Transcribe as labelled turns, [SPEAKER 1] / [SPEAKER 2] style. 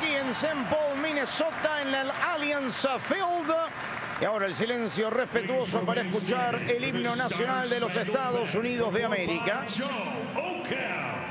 [SPEAKER 1] aquí en St. Paul, Minnesota, en el Allianz Field. Y ahora el silencio respetuoso para escuchar el himno nacional de los Estados Unidos de América.